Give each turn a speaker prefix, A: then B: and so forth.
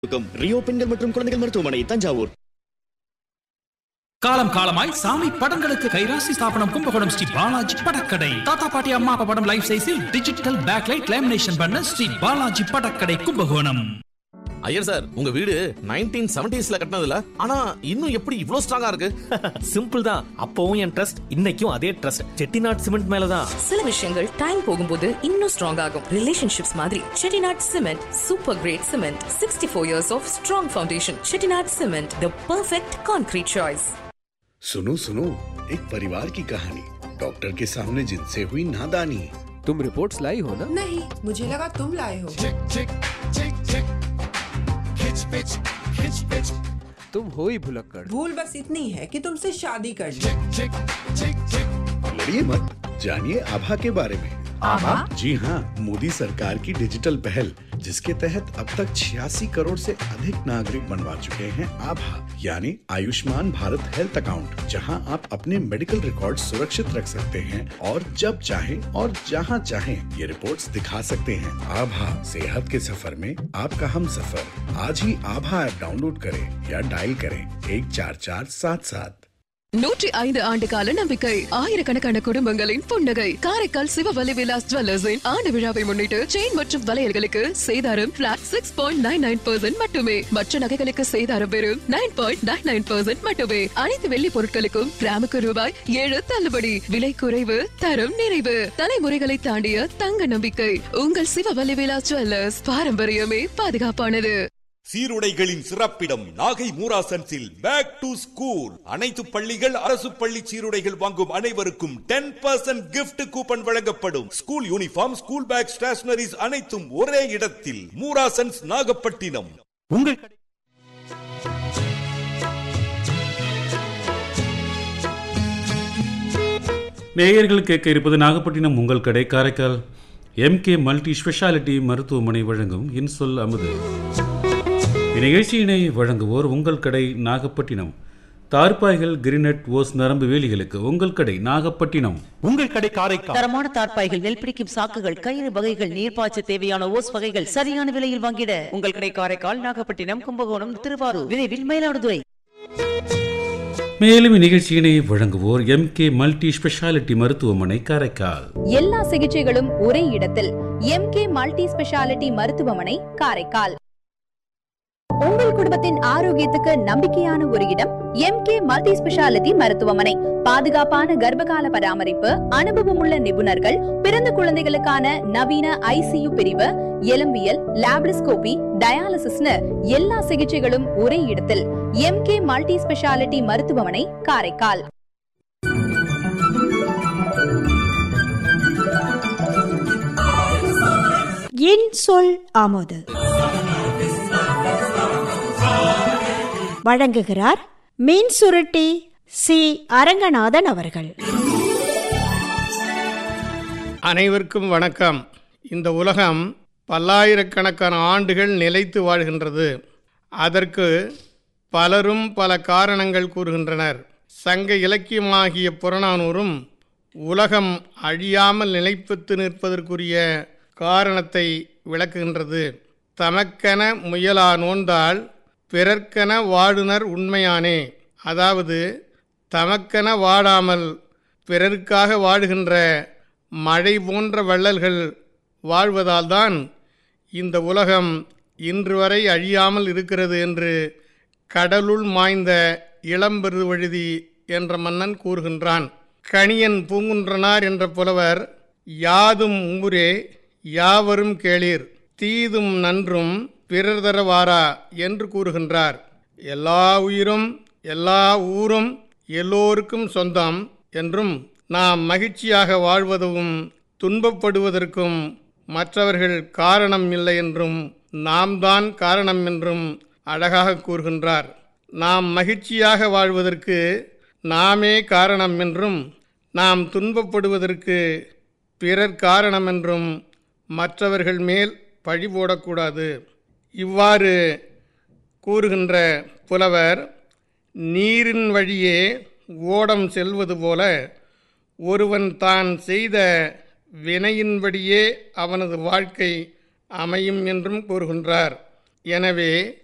A: Rio பெண்கள் மற்றும் குழந்தைகள் மருத்துவமனை, தஞ்சாவூர்.
B: காலம் காலமாய் சாமி படங்களுக்கு கைராசி ஸ்தாபனம் கும்பகோணம் ஸ்ரீ பாலாஜி படக்கடை. தாத்தா பாட்டி அம்மா அப்பா படம் லைஃப் சைஸில் டிஜிட்டல் பேக்லைட் லேமினேஷன் பண்ண ஸ்ரீ பாலாஜி படக்கடை, கும்பகோணம்.
C: ஐயர் சார், உங்க வீடு 1970s கட்டினதுல ஆனா இன்னும் எப்படி இவ்ளோ ஸ்ட்ராங்கா இருக்கு?
D: சிம்பிள் தான். அப்பவும் என் ட்ரஸ்ட், இன்னைக்கும் அதே ட்ரஸ்ட். செட்டிநாட் சிமெண்ட் மேலதான்.
E: சில விஷயங்கள் டைம் போகும்போது இன்னும் ஸ்ட்ராங் ஆகும். ரிலேஷன்ஷிப்ஸ் மாதிரி Chettinad cement super great cement. 64 years of strong foundation. Chettinad cement, the perfect concrete choice.
F: सुनो सुनो, एक परिवार की कहानी डॉक्टर के सामने जिनसे हुई नादानी.
G: तुम रिपोर्ट्स लाई हो ना?
H: नहीं, मुझे लगा तुम लाए हो.
G: तुम हो ही भुलक्कड़.
H: भूल बस इतनी है कि तुमसे शादी कर ली.
F: लड़िए मत, जानिए आभा के बारे में.
H: आभा?
F: जी हाँ, मोदी सरकार की डिजिटल पहल, जिसके तहत अब तक 86 करोड़ से अधिक नागरिक बनवा चुके हैं आभा, यानी आयुष्मान भारत हेल्थ अकाउंट, जहां आप अपने मेडिकल रिकॉर्ड सुरक्षित रख सकते हैं और जब चाहें और जहां चाहें ये रिपोर्ट्स दिखा सकते हैं. आभा, सेहत के सफर में आपका हम सफर. आज ही आभा ऐप डाउनलोड करें या डायल करें 14477.
E: 105 ஆண்டு கால நம்பிக்கை, ஆயிரக்கணக்கான குடும்பங்களின் புன்னகை. காரைக்கால் சிவவலி விலாஸ் ஜுவல்லர்ஸின் ஆண்டு விழாவை முன்னிட்டு செயின் மற்றும் வளையல்களுக்கு சேதாரம் பிளாட் 6.99% மட்டுமே. மற்ற நகைகளுக்கு சேதாரம் வெறும் 9.99% மட்டுமே. அனைத்து வெள்ளி பொருட்களுக்கும் கிராமுக்கு ரூபாய் 7 தள்ளுபடி. விலை குறைவு, தரம் நிறைவு. தலைமுறைகளை தாண்டிய தங்க நம்பிக்கை. உங்கள் சிவவலி விலாஸ் ஜுவல்லர்ஸ். பாரம்பரியமே பாதுகாப்பானது.
I: சீருடைகளின் சிறப்பிடம் நாகை மூராசன்ஸில் பேக் டு ஸ்கூல். அனைத்து பள்ளிகள், அரசு பள்ளி சீருடைகள் வாங்கும் அனைவருக்கும் 10% கிஃப்ட் கூப்பன் வழங்கப்படும். School uniform, school bag, stationeries அனைத்தும் ஒரே இடத்தில். மூராசன்ஸ், நாகப்பட்டினம்.
B: உங்கள்
J: நேயர்கள் கேட்க இருப்பது நாகப்பட்டினம் உங்கள் கடை காரைக்கால் எம்கே மல்டி ஸ்பெஷாலிட்டி மருத்துவமனை வழங்கும் இன்சொல் அமுது. இந்நிகழ்ச்சியினை வழங்குவோர் உங்கள் கடை நாகப்பட்டினம். தார்பாய்கள், கிரினட், ஓஸ், நரம்பு வேலிகளுக்கு உங்கள் கடை நாகப்பட்டினம்.
B: உங்கள் கடை காரைக்கால்.
K: தரமான தார்பாய்கள், நெல் பிடிக்கும் சாக்குகள், கயிறு வகைகள், நீர்ப்பாய்ச்ச தேவையான ஓஸ் வகைகள் சரியான விலையில் வாங்கிட உங்கள் கடை காரைக்கால், நாகப்பட்டினம், கும்பகோணம், திருவாரூர், விரைவில் மயிலாடுதுறை.
J: மேலும் இந்நிகழ்ச்சியினை வழங்குவோர் எம்கே மல்டி ஸ்பெஷாலிட்டி மருத்துவமனை காரைக்கால்.
L: எல்லா சிகிச்சைகளும் ஒரே இடத்தில். எம்கே மல்டி ஸ்பெஷாலிட்டி மருத்துவமனை காரைக்கால். உங்கள் குடும்பத்தின் ஆரோக்கியத்துக்கு நம்பிக்கையான ஒரு இடம் எம்கே மல்டி ஸ்பெஷாலிட்டி மருத்துவமனை. பாதுகாப்பான கர்ப்பகால பராமரிப்பு, அனுபவமுள்ள நிபுணர்கள், பிறந்த குழந்தைகளுக்கான நவீன ஐசியு பிரிவு, எலும்பியல், லாப்ரிஸ்கோபி, டயாலிசிஸ்னு எல்லா சிகிச்சைகளும் ஒரே இடத்தில். எம்கே மல்டி ஸ்பெஷாலிட்டி மருத்துவமனை காரைக்கால்.
M: என் சொல் ஆமோது வழங்குகிறார் மீன் சுருட்டி சி அரங்கநாதன் அவர்கள்.
N: அனைவருக்கும் வணக்கம். இந்த உலகம் பல்லாயிரக்கணக்கான ஆண்டுகள் நிலைத்து வாழ்கின்றது. அதற்கு பலரும் பல காரணங்கள் கூறுகின்றனர். சங்க இலக்கியமாகிய புறநானூறும் உலகம் அழியாமல் நிலைப்பத்து நிற்பதற்குரிய காரணத்தை விளக்குகின்றது. தமக்கென முயலா நோந்தால் பிறர்க்கென வாழுனர் உண்மையானே. அதாவது தமக்கென வாழாமல் பிறருக்காக வாழுகின்ற மழை போன்ற வள்ளல்கள் வாழ்வதால்தான் இந்த உலகம் இன்று வரை அழியாமல் இருக்கிறது என்று கடலுள் மாய்ந்த இளம்பெருவழுதி என்ற மன்னன் கூறுகின்றான். கணியன் பூங்குன்றனார் என்ற புலவர் யாதும் ஊரே யாவரும் கேளீர், தீதும் நன்றும் பிறர் தரவாரா என்று கூறுகின்றார். எல்லா உயிரும் எல்லா ஊரும் எல்லோருக்கும் சொந்தம் என்றும், நாம் மகிழ்ச்சியாக வாழ்வதும் துன்பப்படுவதற்கும் மற்றவர்கள் காரணம் இல்லை என்றும், நாம் தான் காரணம் என்றும் அழகாக கூறுகின்றார். நாம் மகிழ்ச்சியாக வாழ்வதற்கு நாமே காரணம் என்றும், நாம் துன்பப்படுவதற்கு பிறர் காரணம் என்றும் மற்றவர்கள் மேல் பழி போடக்கூடாது. இவ்வாறு கூறுகின்ற புலவர், நீரின் வழியே ஓடம் செல்வது போல ஒருவன் தான் செய்த வினையின்படியே அவனது வாழ்க்கை அமையும் என்றும் கூறுகின்றார். எனவே